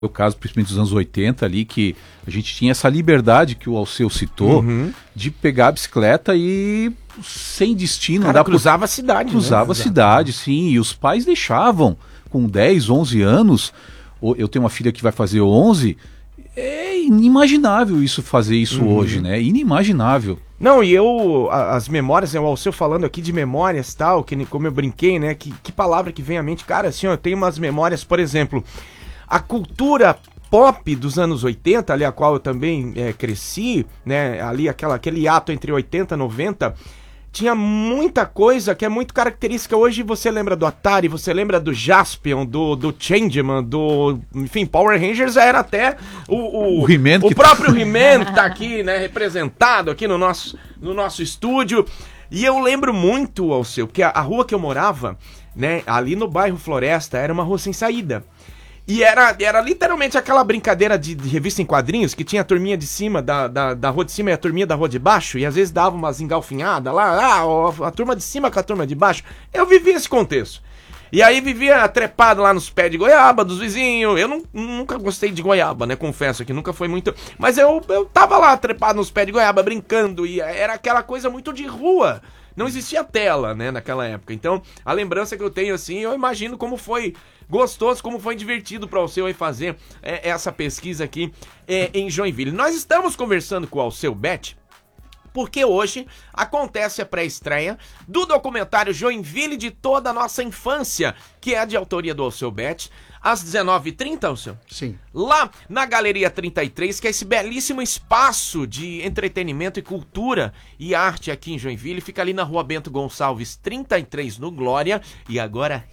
o caso, principalmente dos anos 80 ali, que a gente tinha essa liberdade que o Alceu citou, de pegar a bicicleta e sem destino. Cara, cruzava a cidade. Cruzava a cidade, sim, e os pais deixavam, com 10, 11 anos, eu tenho uma filha que vai fazer 11, é inimaginável fazer isso hoje, né? Inimaginável. Não, e as memórias, o Alceu falando aqui de memórias tal, que como eu brinquei, né? Que palavra que vem à mente. Cara, assim, ó, eu tenho umas memórias, por exemplo, a cultura pop dos anos 80, ali a qual eu também cresci, né? Ali aquele ato entre 80 e 90, tinha muita coisa que é muito característica. Hoje você lembra do Atari, você lembra do Jaspion, do Changeman, enfim, Power Rangers era até o He-Man, o próprio He-Man tá aqui, né, representado aqui no nosso estúdio. E eu lembro muito, Alceu, porque a rua que eu morava, né, ali no bairro Floresta, era uma rua sem saída. E era literalmente aquela brincadeira de revista em quadrinhos, que tinha a turminha de cima da rua de cima e a turminha da rua de baixo, e às vezes dava umas engalfinhadas lá, a turma de cima com a turma de baixo. Eu vivia esse contexto. E aí vivia trepado lá nos pés de goiaba dos vizinhos. Eu nunca gostei de goiaba, né? Confesso que nunca foi muito... Mas eu tava lá trepado nos pés de goiaba, brincando, e era aquela coisa muito de rua. Não existia tela, né, naquela época. Então, a lembrança que eu tenho, assim, eu imagino como foi gostoso, como foi divertido para o Alceu aí fazer essa pesquisa aqui em Joinville. Nós estamos conversando com o Alceu Betti, porque hoje acontece a pré-estreia do documentário Joinville de Toda a Nossa Infância, que é de autoria do Alceu Betti, às 19h30, Alceu? Sim. Lá na Galeria 33, que é esse belíssimo espaço de entretenimento e cultura e arte aqui em Joinville, fica ali na Rua Bento Gonçalves 33, no Glória, e agora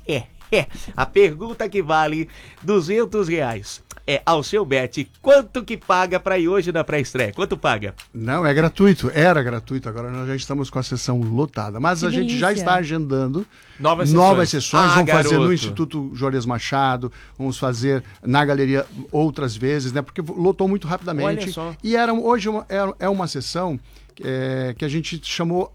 a pergunta que vale R$200. Alceu Betti, quanto que paga para ir hoje na pré-estreia? Quanto paga? Não, é gratuito. Era gratuito, agora nós já estamos com a sessão lotada. Mas a gente já está agendando novas sessões. Vamos fazer no Instituto Juarez Machado, vamos fazer na galeria outras vezes, né? Porque lotou muito rapidamente. Olha só. E hoje é uma sessão que a gente chamou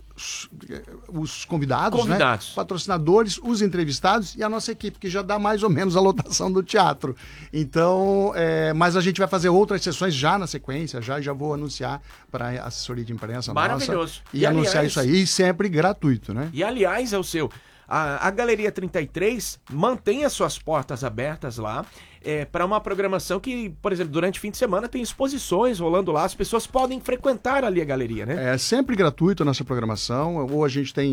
os convidados, né? Patrocinadores, os entrevistados e a nossa equipe, que já dá mais ou menos a lotação do teatro. Então, mas a gente vai fazer outras sessões já na sequência, já vou anunciar para a assessoria de imprensa Maravilhoso. nossa e anunciar isso aí, sempre gratuito, né? E aliás, Alceu, a Galeria 33 mantém as suas portas abertas lá para uma programação que, por exemplo, durante o fim de semana tem exposições rolando lá, as pessoas podem frequentar ali a galeria, né? É sempre gratuito a nossa programação, ou a gente tem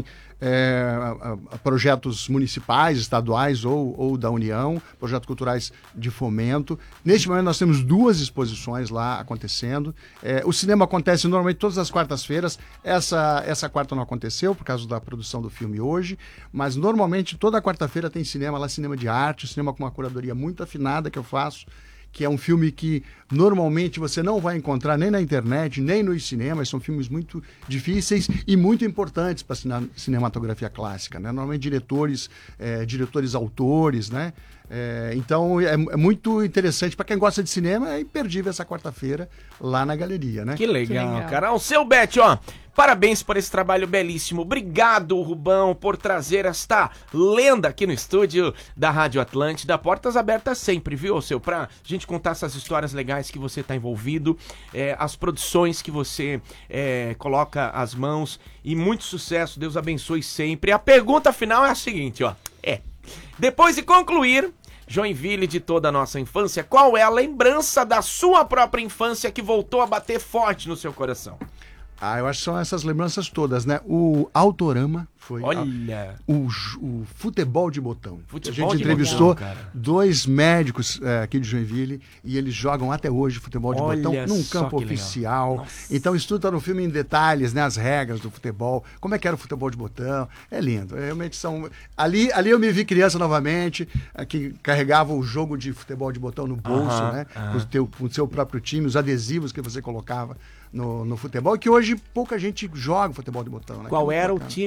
projetos municipais, estaduais ou da União, projetos culturais de fomento. Neste momento nós temos 2 exposições lá acontecendo. O cinema acontece normalmente todas as quartas-feiras, essa quarta não aconteceu por causa da produção do filme hoje, mas normalmente toda quarta-feira tem cinema lá, cinema de arte, cinema com uma curadoria muito afinada que eu faço, que é um filme que normalmente você não vai encontrar nem na internet, nem nos cinemas. São filmes muito difíceis e muito importantes para a cinematografia clássica, né? Normalmente diretores autores, né? Então é muito interessante para quem gosta de cinema. É imperdível essa quarta-feira lá na galeria, né? Que legal, cara. Alceu Betti, parabéns por esse trabalho belíssimo. Obrigado, Rubão, por trazer esta lenda aqui no estúdio da Rádio Atlântida. Portas abertas sempre, viu, Alceu? Pra gente contar essas histórias legais que você tá envolvido, as produções que você coloca as mãos, e muito sucesso, Deus abençoe sempre. A pergunta final é a seguinte, depois de concluir Joinville de Toda a Nossa Infância, qual é a lembrança da sua própria infância que voltou a bater forte no seu coração? Eu acho que são essas lembranças todas, né? O Autorama foi o futebol de botão. A gente entrevistou 2 médicos aqui de Joinville e eles jogam até hoje futebol de botão num campo oficial. Então isso tudo tá no filme em detalhes, né? As regras do futebol, como é que era o futebol de botão. É lindo, realmente são... Ali eu me vi criança novamente, que carregava o jogo de futebol de botão no bolso, né? Com o seu próprio time, os adesivos que você colocava no futebol, que hoje pouca gente joga futebol de botão, né? Qual era o time do Alceu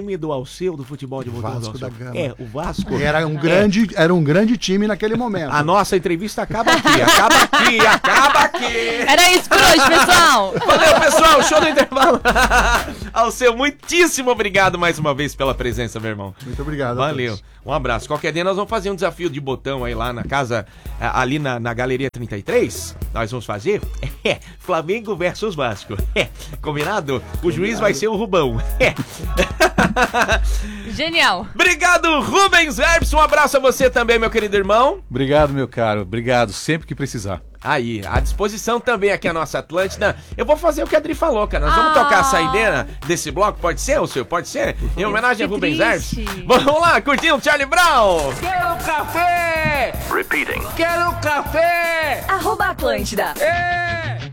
seu do futebol de botão? Vasco da Gama. É, o Vasco. Era um grande time naquele momento. A nossa entrevista acaba aqui, acaba aqui. Era isso por hoje, pessoal. Valeu, pessoal, show do intervalo. Alceu, muitíssimo obrigado mais uma vez pela presença, meu irmão. Muito obrigado. Valeu, um abraço. Qualquer dia nós vamos fazer um desafio de botão aí lá na casa, ali na Galeria 33. Nós vamos fazer Flamengo versus Vasco. Combinado? O juiz vai ser o Rubão. Genial. Obrigado, Rubens Herbst. Um abraço a você também, meu querido irmão. Obrigado, meu caro. Obrigado, sempre que precisar. Aí, à disposição também aqui a nossa Atlântida. Eu vou fazer o que a Adri falou, cara. Nós vamos tocar a saideira desse bloco, pode ser, o seu? Pode ser? Em homenagem a Rubens Herbst. Vamos lá, curtindo Charlie Brown. Quero café! Repeating. Quero café! @Atlântida. É!